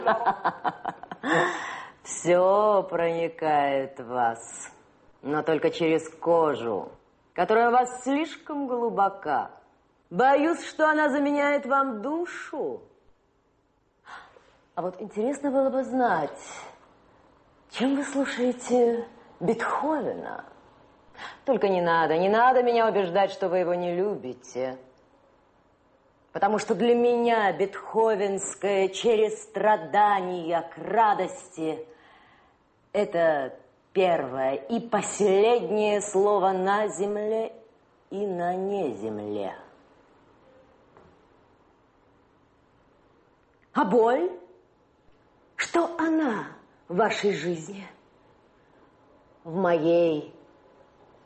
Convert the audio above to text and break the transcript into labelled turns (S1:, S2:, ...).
S1: Все проникает в вас, но только через кожу, которая у вас слишком глубока. Боюсь, что она заменяет вам душу. А вот интересно было бы знать, чем вы слушаете Бетховена? Только не надо меня убеждать, что вы его не любите. Потому что для меня бетховенское через страдания к радости – это первое и последнее слово на земле и на неземле. А боль? Что она в вашей жизни? В моей